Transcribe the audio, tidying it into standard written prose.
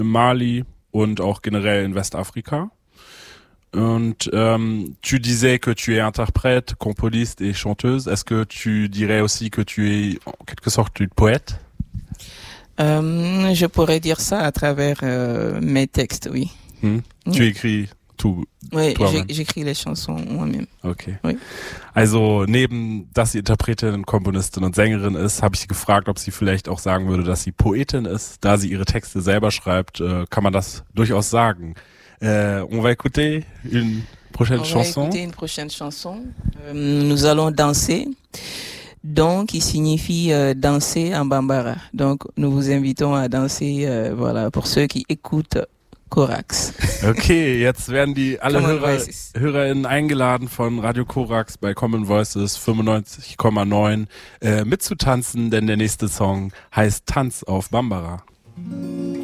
Mali und auch generell in Westafrika. Und tu disais que tu es interprète, componiste et chanteuse. Est-ce que tu dirais aussi que tu es en quelque sorte une poète? Je pourrais dire ça à travers mes textes, oui. Tu écris tout. Oui, j'écris les chansons moi-même. Okay. Oui. Also neben, dass sie Interpretin, Komponistin und Sängerin ist, habe ich sie gefragt, ob sie vielleicht auch sagen würde, dass sie Poetin ist. Da sie ihre Texte selber schreibt, kann man das durchaus sagen. On va écouter une prochaine chanson. On va écouter une prochaine chanson. Nous allons danser. Donc, qui signifie danser en Bambara. Donc, nous vous invitons à danser, voilà, pour ceux qui écoutent Korax. Okay, jetzt werden die alle HörerInnen eingeladen von Radio Korax bei Common Voices 95,9 mitzutanzen, denn der nächste Song heißt Tanz auf Bambara.